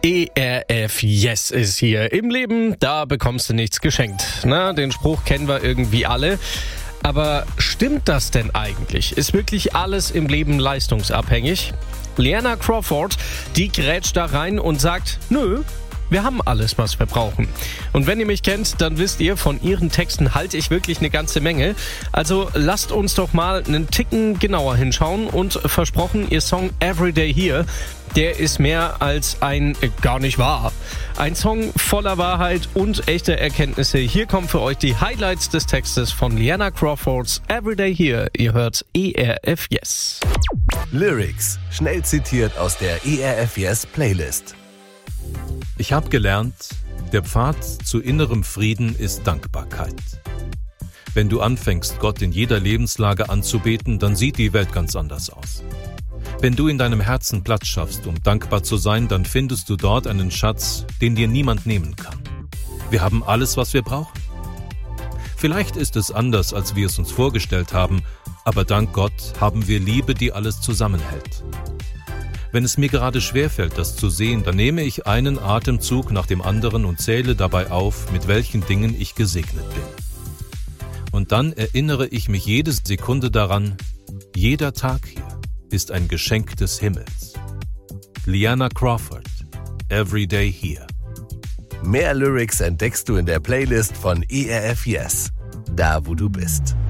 ERF Yes ist hier. Im Leben, da bekommst du nichts geschenkt. Na, den Spruch kennen wir irgendwie alle. Aber stimmt das denn eigentlich? Ist wirklich alles im Leben leistungsabhängig? Liana Crawford, die grätscht da rein und sagt, nö, wir haben alles, was wir brauchen. Und wenn ihr mich kennt, dann wisst ihr, von ihren Texten halte ich wirklich eine ganze Menge. Also lasst uns doch mal einen Ticken genauer hinschauen und versprochen, ihr Song Everyday Here, der ist mehr als ein gar nicht wahr. Ein Song voller Wahrheit und echte Erkenntnisse. Hier kommen für euch die Highlights des Textes von Liana Crawfords Everyday Here. Ihr hört ERF Yes. Lyrics, schnell zitiert aus der ERF Yes Playlist. Ich habe gelernt, der Pfad zu innerem Frieden ist Dankbarkeit. Wenn du anfängst, Gott in jeder Lebenslage anzubeten, dann sieht die Welt ganz anders aus. Wenn du in deinem Herzen Platz schaffst, um dankbar zu sein, dann findest du dort einen Schatz, den dir niemand nehmen kann. Wir haben alles, was wir brauchen. Vielleicht ist es anders, als wir es uns vorgestellt haben, aber dank Gott haben wir Liebe, die alles zusammenhält. Wenn es mir gerade schwerfällt, das zu sehen, dann nehme ich einen Atemzug nach dem anderen und zähle dabei auf, mit welchen Dingen ich gesegnet bin. Und dann erinnere ich mich jede Sekunde daran, jeder Tag hier ist ein Geschenk des Himmels. Liana Crawford, Everyday Here. Mehr Lyrics entdeckst du in der Playlist von ERF Yes, da wo du bist.